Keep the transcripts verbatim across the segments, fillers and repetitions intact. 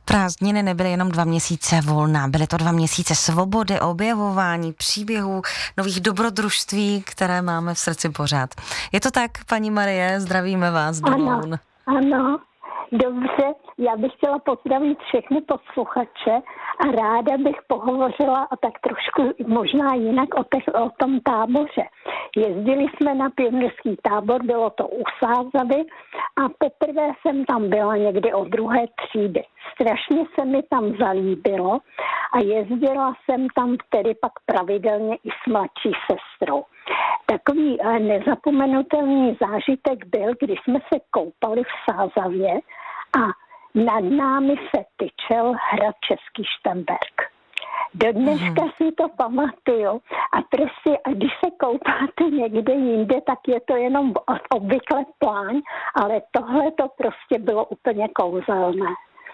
Prázdniny nebyly jenom dva měsíce volna, byly to dva měsíce svobody, objevování příběhů, nových dobrodružství, které máme v srdci pořád. Je to tak, paní Marie, zdravíme vás do Ano, Loun. ano, dobře, já bych chtěla pozdravit všechny posluchače a ráda bych pohovořila a tak trošku možná jinak o, těch, o tom táboře. Jezdili jsme na pionýrský tábor, bylo to u Sázavy a poprvé jsem tam byla někdy od druhé třídy. Strašně se mi tam zalíbilo a jezdila jsem tam tedy pak pravidelně i s mladší sestrou. Takový nezapomenutelný zážitek byl, když jsme se koupali v Sázavě a nad námi se tyčel hrad Český Štenberk. Do dneška mm. si to pamatuju a prostě, a když se koupáte někde jinde, tak je to jenom obvykle pláň, ale tohle to prostě bylo úplně kouzelné.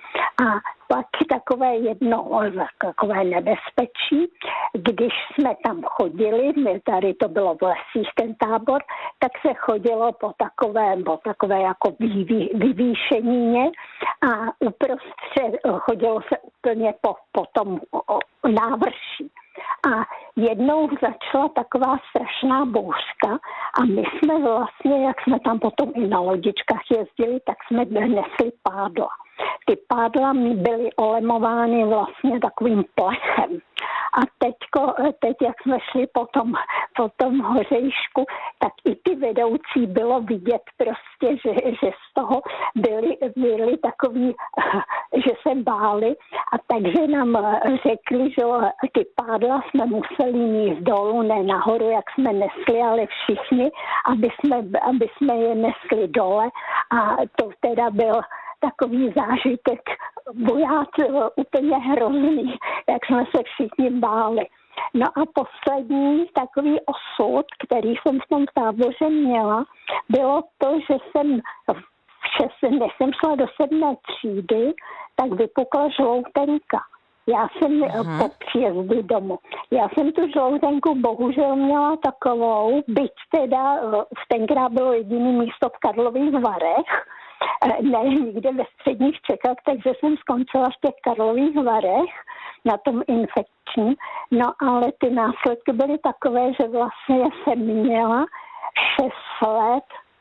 A pak takové jedno takové nebezpečí, když jsme tam chodili, tady to bylo v lesích ten tábor, tak se chodilo po takové, po takové jako vyvý, vyvýšenině a uprostřed chodilo se úplně po, po tom o, o návrší. A jednou začala taková strašná bouřka a my jsme vlastně, jak jsme tam potom i na lodičkách jezdili, tak jsme nesli pádla. Ty pádla byly olemovány vlastně takovým plechem. A teďko, teď, jak jsme šli po tom, po tom hořejšku, tak i ty vedoucí bylo vidět prostě, že, že z toho byli, byli takový, že se báli. A takže nám řekli, že ty pádla jsme museli níst dolů, ne nahoru, jak jsme nesli, ale všichni, aby jsme, aby jsme je nesli dole. A to teda byl takový zážitek vojáci úplně hrozný, jak jsme se všichni báli. No a poslední takový osud, který jsem v tom táboře měla, bylo to, že jsem v šest, než jsem šla do sedmé třídy, tak vypukla žloutenka. Já jsem Aha. po příjezdu domů. Já jsem tu žloutenku bohužel měla takovou, byť teda v tenkrát bylo jediné místo v Karlových Varech, ne nikde ve středních Čechách, takže jsem skončila v těch Karlových Varech na tom infekčním. No ale ty následky byly takové, že vlastně jsem měla šest let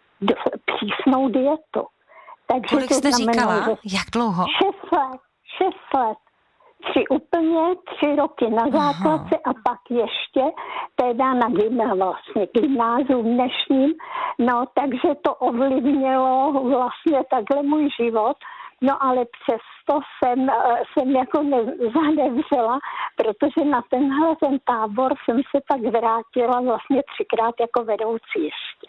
přísnou dietu. Takže kolik jste znamenalo, říkala? Jak dlouho? Šest let. Šest let. Tři úplně, tři roky na základce a pak ještě teda na gymnáziu, vlastně gymnáziu dnešním. No, takže to ovlivnilo vlastně takhle můj život. No, ale přesto jsem, jsem jako nezadevřela, protože na tenhle ten tábor jsem se pak vrátila vlastně třikrát jako vedoucí ještě.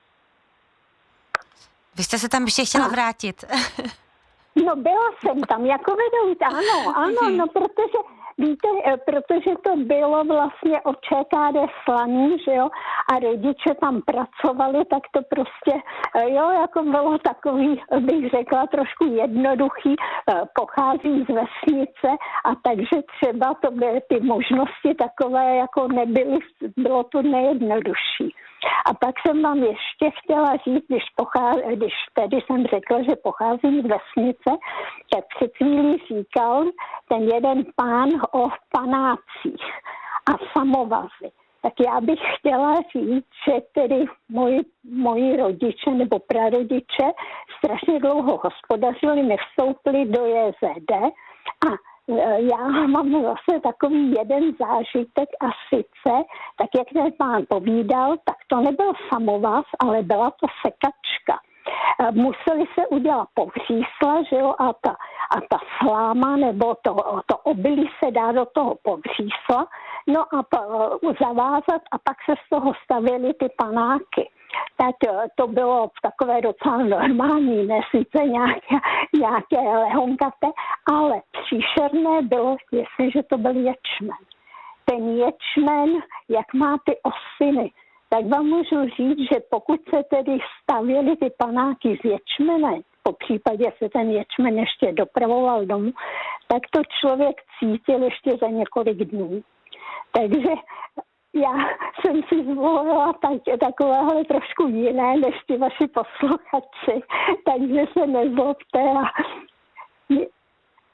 Vy jste se tam ještě chtěla a. vrátit. No byla jsem tam jako vedoucí, ano, ano, no protože, víte, protože to bylo vlastně od ČKD Slaný, že jo, a rodiče tam pracovali, tak to prostě, jo, jako bylo takový, bych řekla, trošku jednoduchý, pocházím z vesnice a takže třeba to byly ty možnosti takové, jako nebyly, bylo to nejjednodušší. A pak jsem vám ještě chtěla říct, když, pochází, když tedy jsem řekla, že pocházím z vesnice, tak před chvílí říkal ten jeden pán o panácích a samovazy. Tak já bych chtěla říct, že tedy moji, moji rodiče nebo prarodiče strašně dlouho hospodařili, nevstoupili do J Z D a já mám zase takový jeden zážitek a sice, tak jak ten pán povídal, tak to nebyl samovaz, ale byla to sekačka. Museli se udělat povřísla, že jo, a ta, a ta sláma nebo to, to obilí se dá do toho povřísla, no a pa, zavázat a pak se z toho stavěly ty panáky. Tak to bylo takové docela normální, ne sice nějaké, nějaké lehonkaté, ale příšerné bylo, jestliže to byl ječmen. Ten ječmen, jak má ty osiny, tak vám můžu říct, že pokud se tedy stavěly ty panáky z ječmene, po případě se ten ječmen ještě dopravoval domů, tak to člověk cítil ještě za několik dnů. Takže já jsem si zvolila tak, takovéhle trošku jiné než ty vaši posluchači, takže se nezlobte. A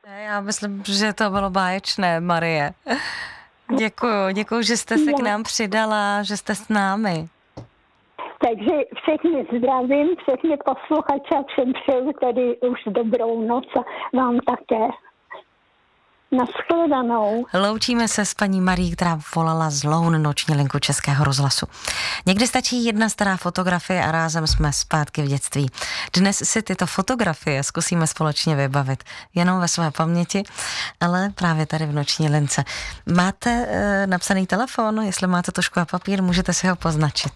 Já myslím, že to bylo báječné, Marie. Děkuju, děkuju, že jste se k nám přidala, že jste s námi. Takže všechny zdravím, všechny posluchače a všem přeju tady už dobrou noc a vám také. Nashledanou. Loučíme se s paní Marií, která volala z Loun, noční linku Českého rozhlasu. Někdy stačí jedna stará fotografie a rázem jsme zpátky v dětství. Dnes si tyto fotografie zkusíme společně vybavit. Jenom ve své paměti, ale právě tady v noční lince. Máte e, napsaný telefon? Jestli máte tužku a papír, můžete si ho poznačit.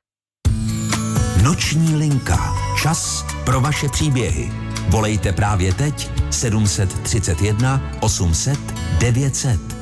Noční linka. Čas pro vaše příběhy. Volejte právě teď sedm set třicet jedna osm set devět set.